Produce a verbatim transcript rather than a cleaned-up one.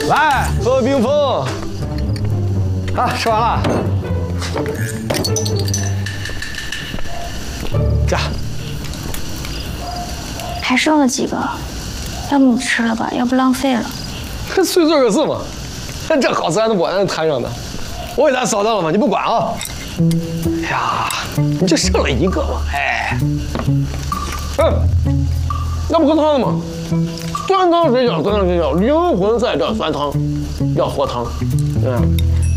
来喝个冰峰。啊，吃完了。这还剩了几个，要不你吃了吧，要不浪费了。 碎嘴个事嘛，这好吃还能不往咱摊上呢？我给咱扫荡了吗？你不管啊？哎呀，你这剩了一个嘛？哎，嗯，那不喝汤了吗？酸汤水饺，酸汤水饺，灵魂在这，酸汤要喝汤。嗯。